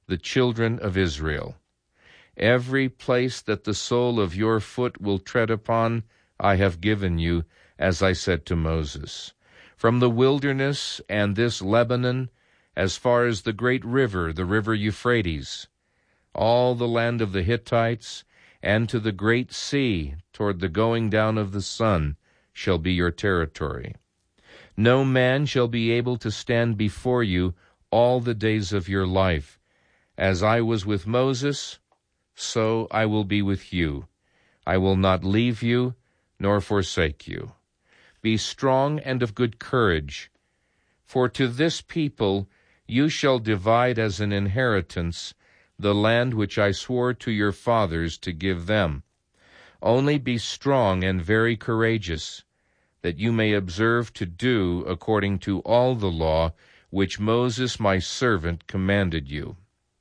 the children of Israel. Every place that the sole of your foot will tread upon, I have given you, as I said to Moses. From the wilderness and this Lebanon, as far as the great river, the river Euphrates, all the land of the Hittites, and to the great sea, toward the going down of the sun, shall be your territory. No man shall be able to stand before you all the days of your life. As I was with Moses, so I will be with you. I will not leave you, nor forsake you. Be strong and of good courage, for to this people you shall divide as an inheritance the land which I swore to your fathers to give them. Only be strong and very courageous, that you may observe to do according to all the law which Moses my servant commanded you.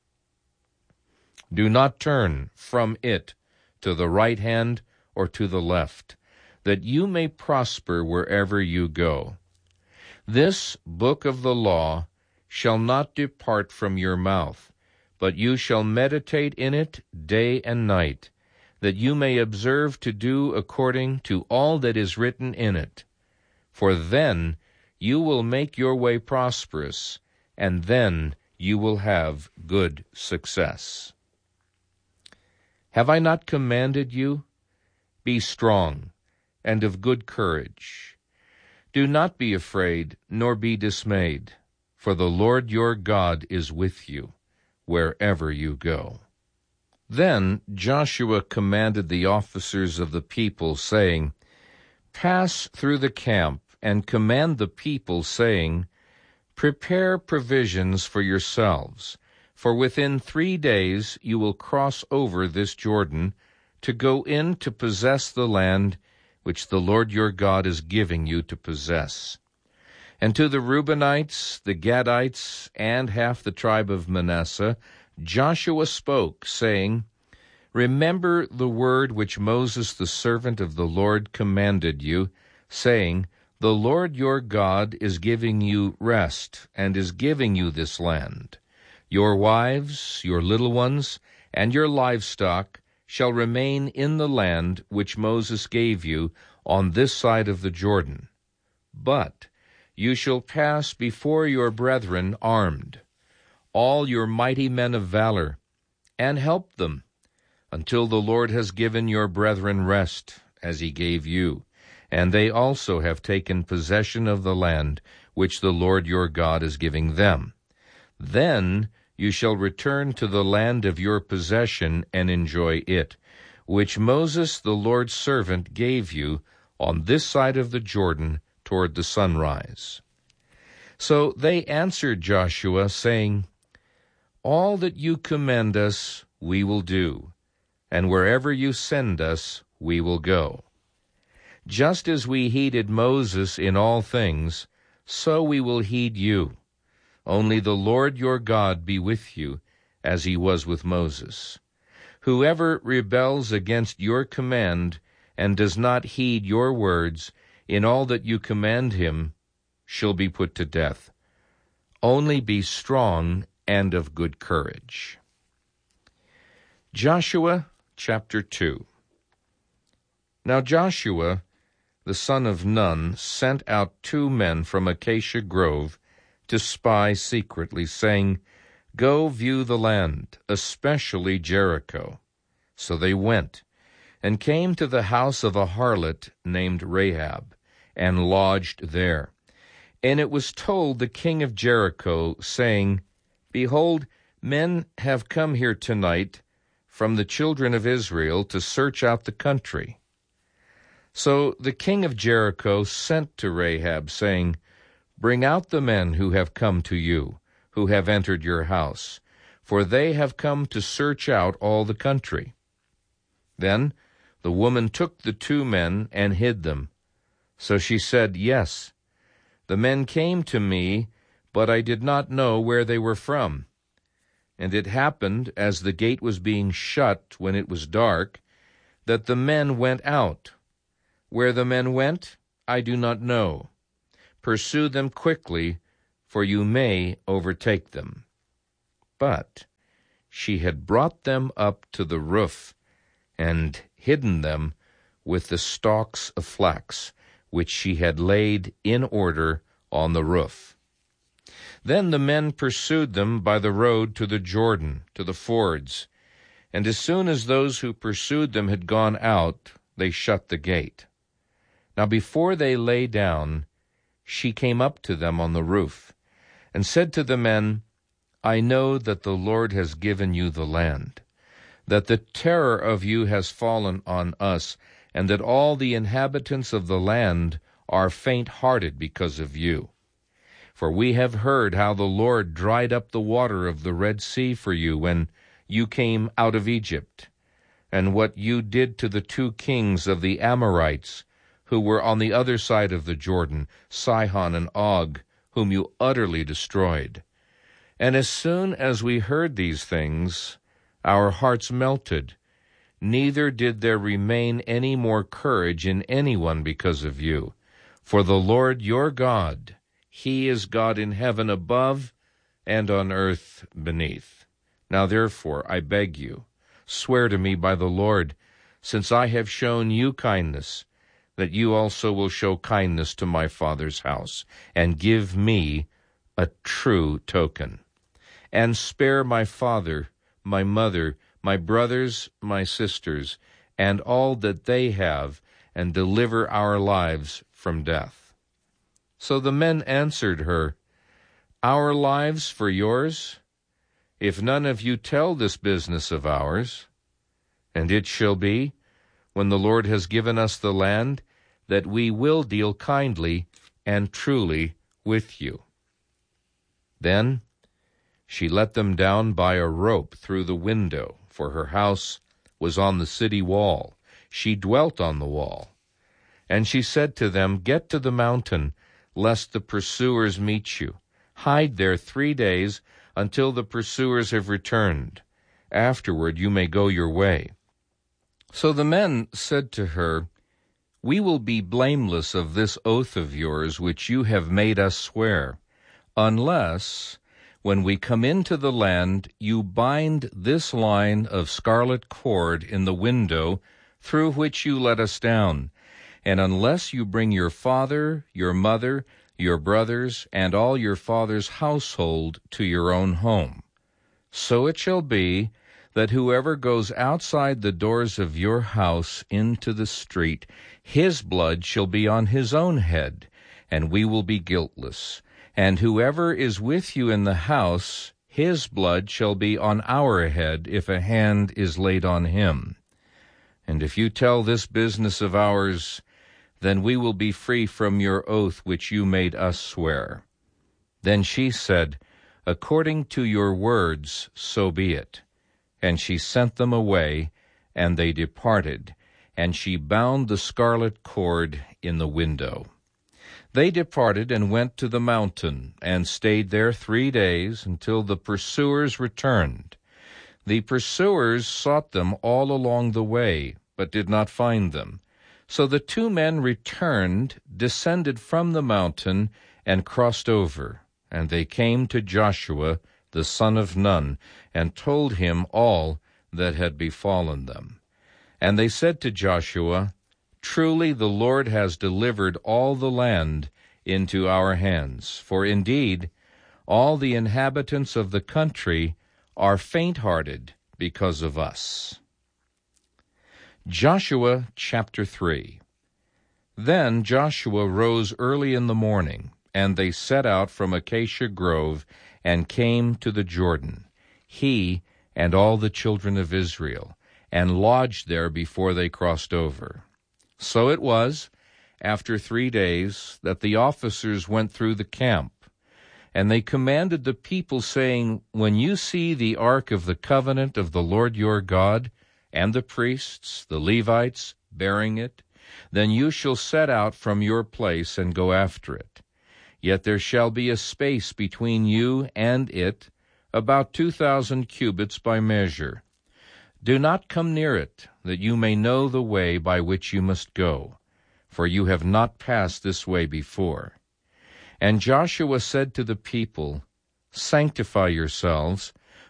Do not turn from it to the right hand or to the left, that you may prosper wherever you go. This book of the law shall not depart from your mouth, but you shall meditate in it day and night, that you may observe to do according to all that is written in it. For then you will make your way prosperous, and then you will have good success. Have I not commanded you? Be strong and of good courage. Do not be afraid, nor be dismayed, for the Lord your God is with you wherever you go. Then Joshua commanded the officers of the people, saying, Pass through the camp and command the people, saying, Prepare provisions for yourselves, for within 3 days you will cross over this Jordan to go in to possess the land which the Lord your God is giving you to possess. And to the Reubenites, the Gadites, and half the tribe of Manasseh, Joshua spoke, saying, Remember the word which Moses the servant of the Lord commanded you, saying, The Lord your God is giving you rest, and is giving you this land. Your wives, your little ones, and your livestock shall remain in the land which Moses gave you on this side of the Jordan. But you shall pass before your brethren armed, all your mighty men of valor, and help them, until the Lord has given your brethren rest, as he gave you, and they also have taken possession of the land which the Lord your God is giving them. Then you shall return to the land of your possession and enjoy it, which Moses the Lord's servant gave you on this side of the Jordan toward the sunrise. So they answered Joshua, saying, All that you command us we will do, and wherever you send us we will go. Just as we heeded Moses in all things, so we will heed you. Only the Lord your God be with you, as he was with Moses. Whoever rebels against your command and does not heed your words in all that you command him shall be put to death. Only be strong and of good courage. Joshua chapter 2. Now Joshua, the son of Nun, sent out 2 men from Acacia Grove to spy secretly, saying, Go view the land, especially Jericho. So they went, and came to the house of a harlot named Rahab, and lodged there. And it was told the king of Jericho, saying, Behold, men have come here tonight from the children of Israel to search out the country. So the king of Jericho sent to Rahab, saying, Bring out the men who have come to you, who have entered your house, for they have come to search out all the country. Then the woman took the 2 men and hid them. So she said, Yes, the men came to me, but I did not know where they were from. And it happened, as the gate was being shut when it was dark, that the men went out. Where the men went, I do not know. Pursue them quickly, for you may overtake them. But she had brought them up to the roof and hidden them with the stalks of flax, which she had laid in order on the roof. Then the men pursued them by the road to the Jordan, to the fords, and as soon as those who pursued them had gone out, they shut the gate. Now before they lay down, she came up to them on the roof, and said to the men, I know that the Lord has given you the land, that the terror of you has fallen on us, and that all the inhabitants of the land are faint-hearted because of you. For we have heard how the Lord dried up the water of the Red Sea for you when you came out of Egypt, and what you did to the 2 kings of the Amorites, who were on the other side of the Jordan, Sihon and Og, whom you utterly destroyed. And as soon as we heard these things, our hearts melted, neither did there remain any more courage in anyone because of you. For the Lord your God, He is God in heaven above and on earth beneath. Now therefore, I beg you, swear to me by the Lord, since I have shown you kindness, that you also will show kindness to my father's house, and give me a true token. And spare my father, my mother, my brothers, my sisters, and all that they have, and deliver our lives from death. So the men answered her, Our lives for yours? If none of you tell this business of ours. And it shall be, when the Lord has given us the land, that we will deal kindly and truly with you. Then she let them down by a rope through the window, for her house was on the city wall. She dwelt on the wall. And she said to them, Get to the mountain, lest the pursuers meet you. Hide there 3 days until the pursuers have returned. Afterward you may go your way. So the men said to her, We will be blameless of this oath of yours which you have made us swear, unless, when we come into the land, you bind this line of scarlet cord in the window through which you let us down, and unless you bring your father, your mother, your brothers, and all your father's household to your own home. So it shall be that whoever goes outside the doors of your house into the street, his blood shall be on his own head, and we will be guiltless. And whoever is with you in the house, his blood shall be on our head if a hand is laid on him. And if you tell this business of ours, then we will be free from your oath which you made us swear. Then she said, According to your words, so be it. And she sent them away, and they departed, and she bound the scarlet cord in the window. They departed and went to the mountain, and stayed there 3 days, until the pursuers returned. The pursuers sought them all along the way, but did not find them. So the 2 men returned, descended from the mountain, and crossed over. And they came to Joshua, the son of Nun, and told him all that had befallen them. And they said to Joshua, Truly the Lord has delivered all the land into our hands, for indeed all the inhabitants of the country are faint-hearted because of us. Joshua chapter 3. Then Joshua rose early in the morning, and they set out from Acacia Grove, and came to the Jordan, he and all the children of Israel, and lodged there before they crossed over. So it was, after 3 days, that the officers went through the camp, and they commanded the people, saying, When you see the ark of the covenant of the Lord your God, and the priests, the Levites, bearing it, then you shall set out from your place and go after it. Yet there shall be a space between you and it, about 2,000 cubits by measure. Do not come near it, that you may know the way by which you must go, for you have not passed this way before. And Joshua said to the people, Sanctify yourselves,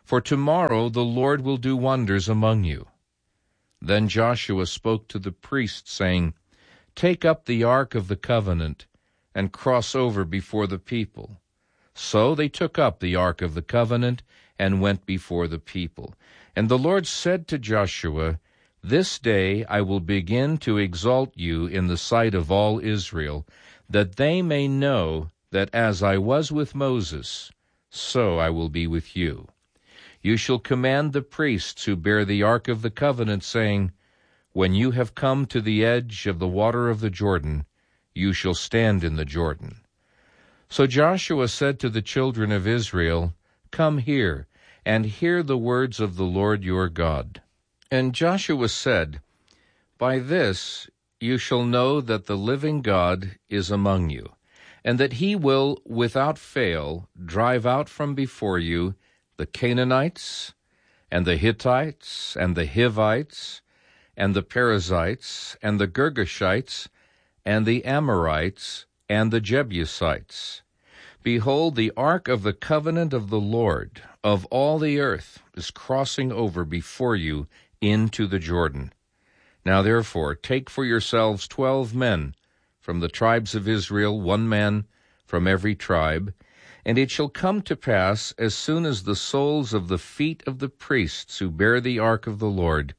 for tomorrow the Lord will do wonders among you." Then Joshua spoke to the priests, saying, "Take up the ark of the covenant, and cross over before the people." So they took up the ark of the covenant, and went before the people. And the Lord said to Joshua, "This day I will begin to exalt you in the sight of all Israel, that they may know that as I was with Moses, so I will be with you. You shall command the priests who bear the ark of the covenant, saying, When you have come to the edge of the water of the Jordan, you shall stand in the Jordan." So Joshua said to the children of Israel, "Come here, and hear the words of the Lord your God." And Joshua said, "By this you shall know that the living God is among you, and that he will without fail drive out from before you the Canaanites, and the Hittites, and the Hivites, and the Perizzites, and the Girgashites, and the Amorites, and the Jebusites. Behold, the ark of the covenant of the Lord of all the earth is crossing over before you into the Jordan. Now therefore take for yourselves 12 men from the tribes of Israel, 1 man from every tribe. And it shall come to pass, as soon as the soles of the feet of the priests who bear the ark of the Lord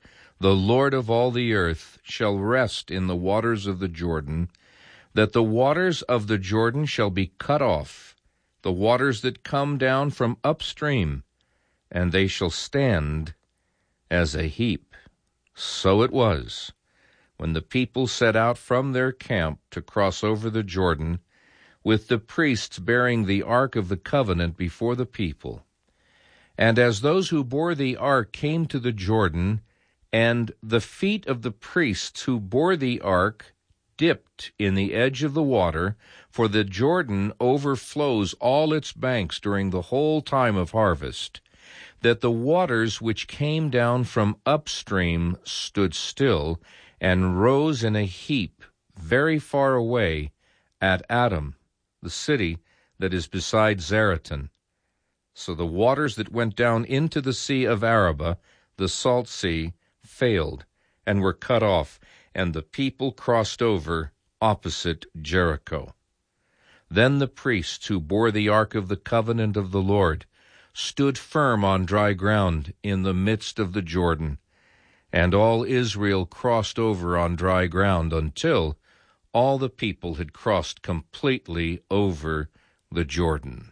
of all the earth, shall rest in the waters of the Jordan, that the waters of the Jordan shall be cut off, the waters that come down from upstream, and they shall stand as a heap. So it was, when the people set out from their camp to cross over the Jordan, with the priests bearing the ark of the covenant before the people. And as those who bore the ark came to the Jordan, and the feet of the priests who bore the ark dipped in the edge of the water, for the Jordan overflows all its banks during the whole time of harvest, that the waters which came down from upstream stood still, and rose in a heap very far away at Adam, the city that is beside Zaretan. So the waters that went down into the sea of Arabah, the salt sea, failed and were cut off, and the people crossed over opposite Jericho. Then the priests who bore the ark of the covenant of the Lord stood firm on dry ground in the midst of the Jordan, and all Israel crossed over on dry ground until all the people had crossed completely over the Jordan.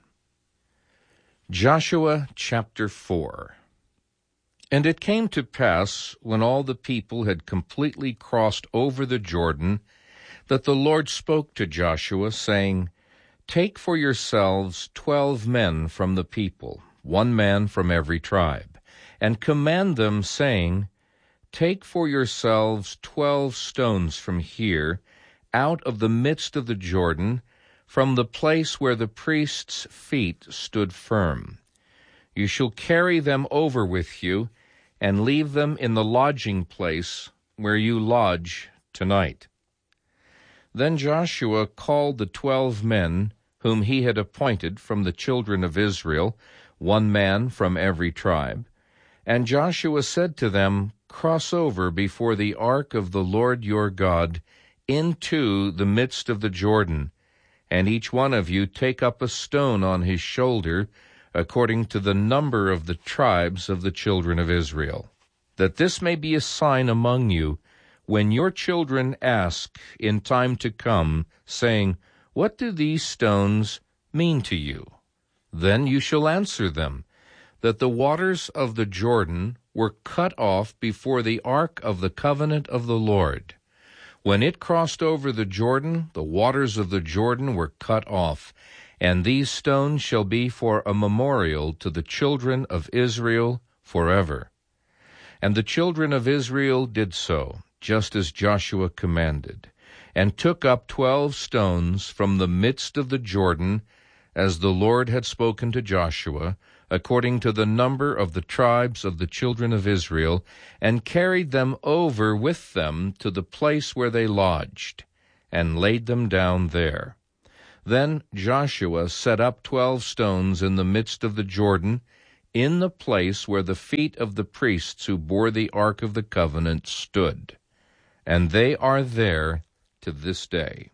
Joshua chapter 4. And it came to pass, when all the people had completely crossed over the Jordan, that the Lord spoke to Joshua, saying, "Take for yourselves 12 men from the people, 1 man from every tribe, and command them, saying, Take for yourselves 12 stones from here, out of the midst of the Jordan, from the place where the priests' feet stood firm. You shall carry them over with you, and leave them in the lodging place where you lodge tonight." Then Joshua called the 12 men whom he had appointed from the children of Israel, 1 man from every tribe. And Joshua said to them, "Cross over before the ark of the Lord your God into the midst of the Jordan, and each one of you take up a stone on his shoulder, according to the number of the tribes of the children of Israel, that this may be a sign among you, when your children ask in time to come, saying, What do these stones mean to you? Then you shall answer them, that the waters of the Jordan were cut off before the ark of the covenant of the Lord. When it crossed over the Jordan, the waters of the Jordan were cut off, and these stones shall be for a memorial to the children of Israel forever." And the children of Israel did so, just as Joshua commanded, and took up 12 stones from the midst of the Jordan, as the Lord had spoken to Joshua, according to the number of the tribes of the children of Israel, and carried them over with them to the place where they lodged, and laid them down there. Then Joshua set up 12 stones in the midst of the Jordan, in the place where the feet of the priests who bore the ark of the covenant stood, and they are there to this day.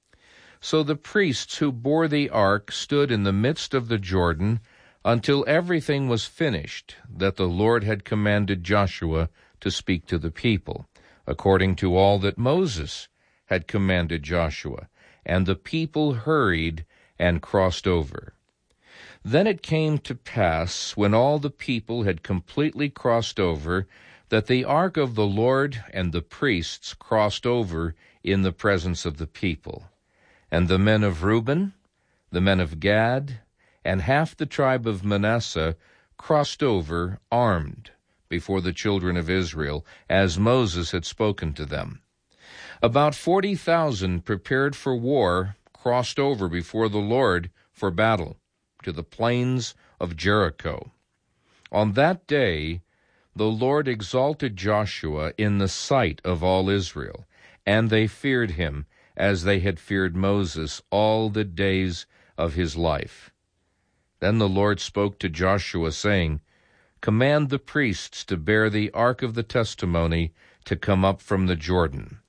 So the priests who bore the ark stood in the midst of the Jordan until everything was finished that the Lord had commanded Joshua to speak to the people, according to all that Moses had commanded Joshua. And the people hurried and crossed over. Then it came to pass, when all the people had completely crossed over, that the ark of the Lord and the priests crossed over in the presence of the people. And the men of Reuben, the men of Gad, and half the tribe of Manasseh crossed over armed before the children of Israel, as Moses had spoken to them. About 40,000 prepared for war crossed over before the Lord for battle to the plains of Jericho. On that day the Lord exalted Joshua in the sight of all Israel, and they feared him as they had feared Moses all the days of his life. Then the Lord spoke to Joshua, saying, "Command the priests to bear the ark of the testimony to come up from the Jordan."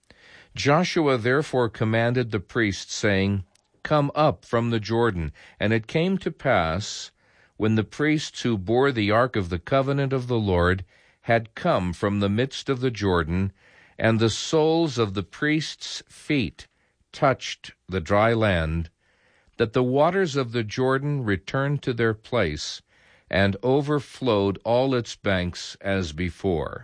Joshua therefore commanded the priests, saying, "Come up from the Jordan." And it came to pass, when the priests who bore the ark of the covenant of the Lord had come from the midst of the Jordan, and the soles of the priests' feet touched the dry land, that the waters of the Jordan returned to their place, and overflowed all its banks as before.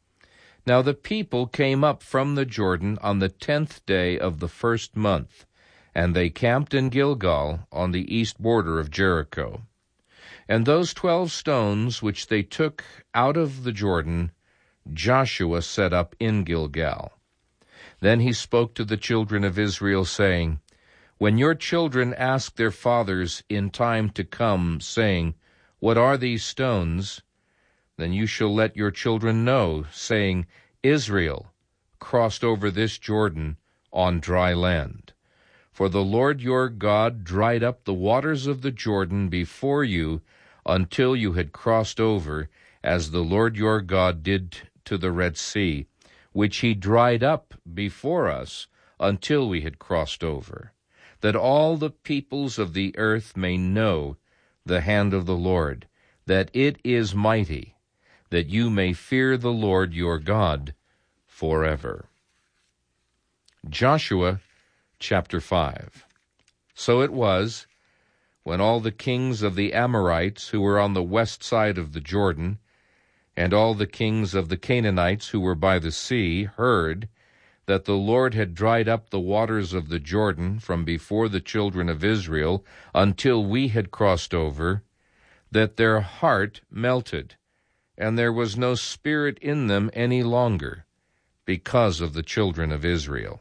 Now the people came up from the Jordan on the 10th day of the first month, and they camped in Gilgal on the east border of Jericho. And those 12 stones which they took out of the Jordan, Joshua set up in Gilgal. Then he spoke to the children of Israel, saying, "When your children ask their fathers in time to come, saying, 'What are these stones?' then you shall let your children know, saying, 'Israel crossed over this Jordan on dry land.' For the Lord your God dried up the waters of the Jordan before you until you had crossed over, as the Lord your God did to the Red Sea, which he dried up before us until we had crossed over, that all the peoples of the earth may know the hand of the Lord, that it is mighty, that you may fear the Lord your God forever." Joshua chapter 5. So it was, when all the kings of the Amorites who were on the west side of the Jordan, and all the kings of the Canaanites who were by the sea, heard that the Lord had dried up the waters of the Jordan from before the children of Israel until we had crossed over, that their heart melted, and there was no spirit in them any longer, because of the children of Israel.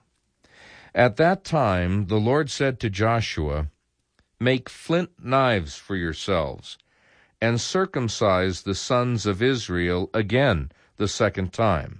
At that time the Lord said to Joshua, "Make flint knives for yourselves, and circumcise the sons of Israel again the second time."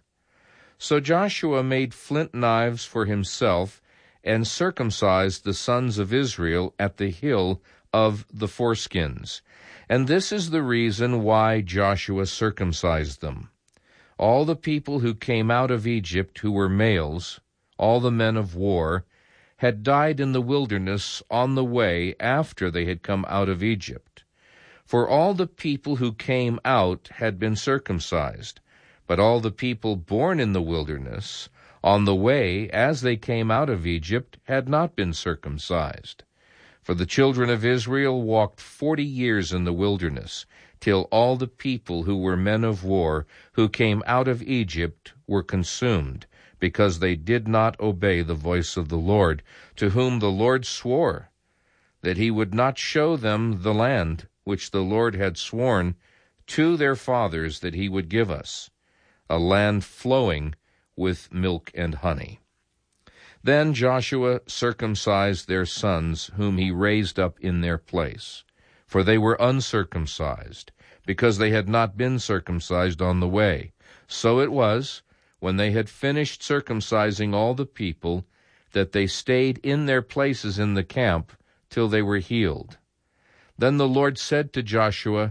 So Joshua made flint knives for himself, and circumcised the sons of Israel at the hill of the foreskins. And this is the reason why Joshua circumcised them. All the people who came out of Egypt who were males, all the men of war, had died in the wilderness on the way after they had come out of Egypt. For all the people who came out had been circumcised, but all the people born in the wilderness on the way as they came out of Egypt had not been circumcised. For the children of Israel walked 40 years in the wilderness, till all the people who were men of war who came out of Egypt were consumed, because they did not obey the voice of the Lord, to whom the Lord swore that he would not show them the land which the Lord had sworn to their fathers that he would give us, a land flowing with milk and honey. Then Joshua circumcised their sons, whom he raised up in their place, for they were uncircumcised, because they had not been circumcised on the way. So it was, when they had finished circumcising all the people, that they stayed in their places in the camp till they were healed. Then the Lord said to Joshua,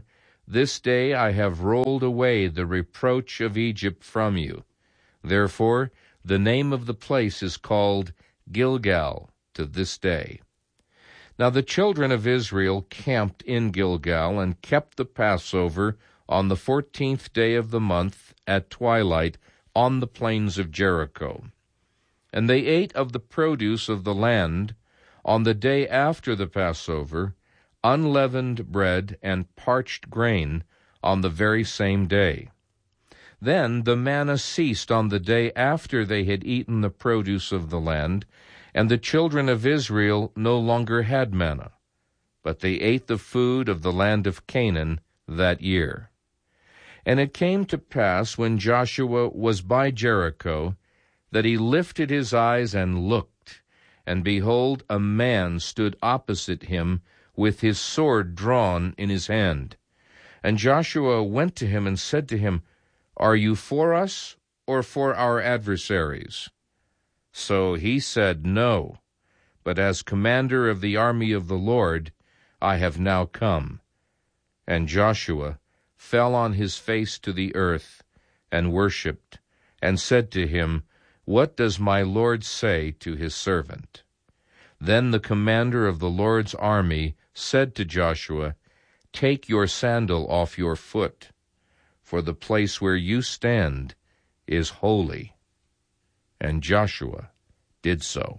This day I have rolled away the reproach of Egypt from you. Therefore the name of the place is called Gilgal to this day. Now the children of Israel camped in Gilgal and kept the Passover on the 14th day of the month at twilight on the plains of Jericho. And they ate of the produce of the land on the day after the Passover, unleavened bread and parched grain on the very same day. Then the manna ceased on the day after they had eaten the produce of the land, and the children of Israel no longer had manna, but they ate the food of the land of Canaan that year. And it came to pass, when Joshua was by Jericho, that he lifted his eyes and looked, and behold, a man stood opposite him with his sword drawn in his hand. And Joshua went to him and said to him, Are you for us or for our adversaries? So he said, No, but as commander of the army of the Lord I have now come. And Joshua fell on his face to the earth and worshipped, and said to him, What does my Lord say to his servant? Then the commander of the Lord's army said to Joshua, Take your sandal off your foot, for the place where you stand is holy. And Joshua did so.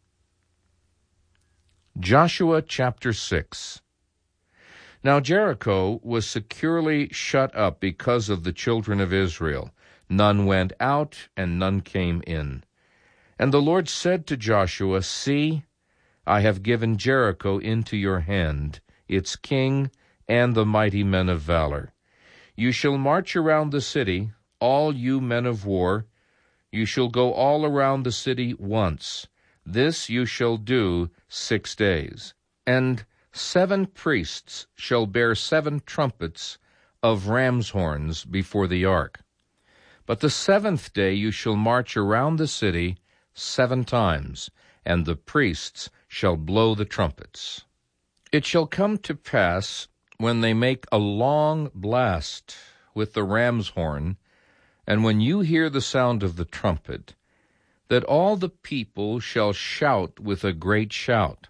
Joshua chapter 6. Now Jericho was securely shut up because of the children of Israel. None went out, and none came in. And the Lord said to Joshua, See, I have given Jericho into your hand, its king and the mighty men of valor. You shall march around the city, all you men of war. You shall go all around the city once. This you shall do 6 days. And 7 priests shall bear 7 trumpets of ram's horns before the ark. But the 7th day you shall march around the city 7 times, and the priests shall blow the trumpets. It shall come to pass, when they make a long blast with the ram's horn, and when you hear the sound of the trumpet, that all the people shall shout with a great shout.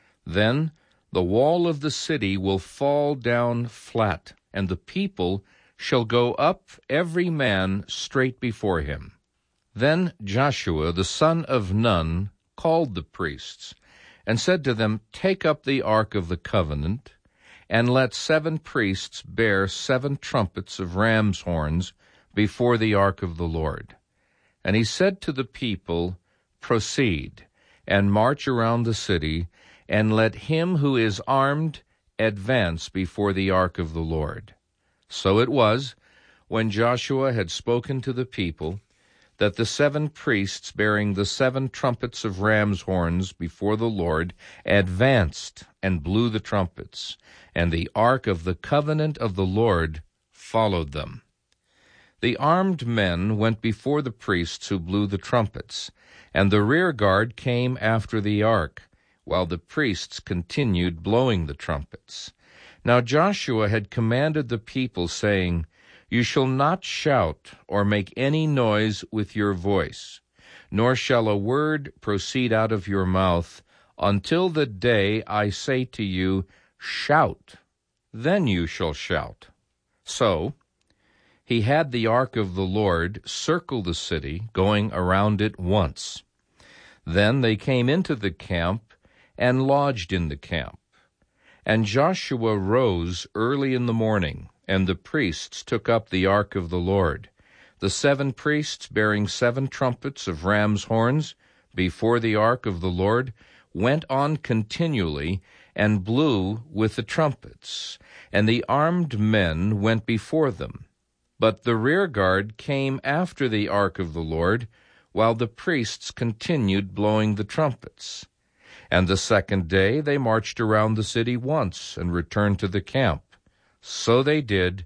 Then the wall of the city will fall down flat, and the people shall go up every man straight before him. Then Joshua the son of Nun called the priests, and said to them, Take up the ark of the covenant, and let 7 priests bear 7 trumpets of ram's horns before the ark of the Lord. And he said to the people, Proceed, and march around the city, and let him who is armed advance before the ark of the Lord. So it was, when Joshua had spoken to the people, that the 7 priests bearing the 7 trumpets of ram's horns before the Lord advanced and blew the trumpets, and the ark of the covenant of the Lord followed them. The armed men went before the priests who blew the trumpets, and the rear guard came after the ark, while the priests continued blowing the trumpets. Now Joshua had commanded the people, saying, You shall not shout or make any noise with your voice, nor shall a word proceed out of your mouth until the day I say to you, Shout, then you shall shout. So he had the ark of the Lord circle the city, going around it once. Then they came into the camp and lodged in the camp. And Joshua rose early in the morning, and the priests took up the ark of the Lord, the 7 priests bearing 7 trumpets of ram's horns before the ark of the Lord went on continually and blew with the trumpets, and the armed men went before them. But the rear guard came after the ark of the Lord, while the priests continued blowing the trumpets. And the 2nd day they marched around the city once and returned to the camp. So they did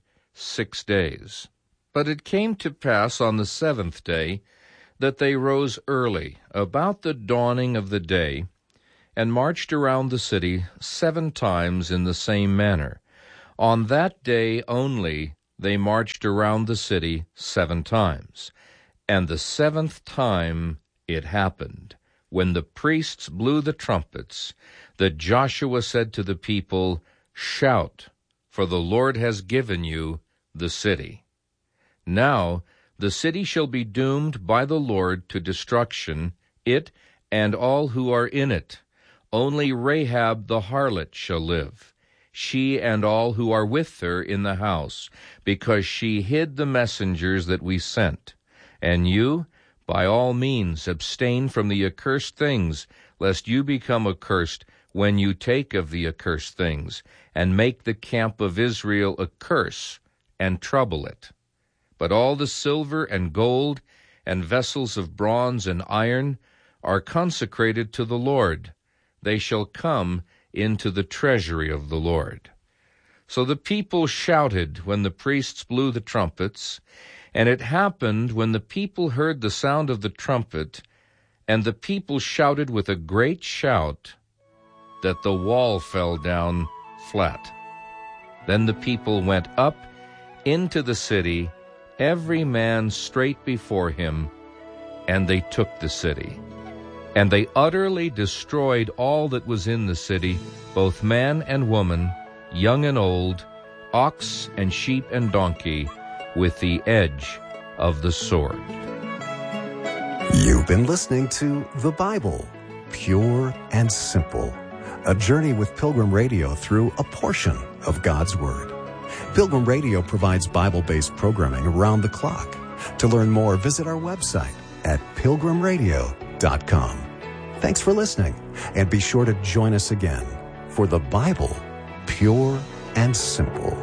6 days. But it came to pass on the 7th day that they rose early, about the dawning of the day, and marched around the city 7 times in the same manner. On that day only they marched around the city 7 times. And the 7th time it happened, when the priests blew the trumpets, that Joshua said to the people, "Shout, for the Lord has given you the city. Now the city shall be doomed by the Lord to destruction, it and all who are in it. Only Rahab the harlot shall live, she and all who are with her in the house, because she hid the messengers that we sent. And you, by all means, abstain from the accursed things, lest you become accursed when you take of the accursed things, and make the camp of Israel a curse, and trouble it. But all the silver and gold, and vessels of bronze and iron, are consecrated to the Lord. They shall come into the treasury of the Lord." So the people shouted when the priests blew the trumpets, and it happened when the people heard the sound of the trumpet, and the people shouted with a great shout, that the wall fell down flat. Then the people went up into the city, every man straight before him, and they took the city. And they utterly destroyed all that was in the city, both man and woman, young and old, ox and sheep and donkey, with the edge of the sword. You've been listening to The Bible, Pure and Simple, a journey with Pilgrim Radio through a portion of God's Word. Pilgrim Radio provides Bible-based programming around the clock. To learn more, visit our website at pilgrimradio.com. Thanks for listening, and be sure to join us again for The Bible, Pure and Simple.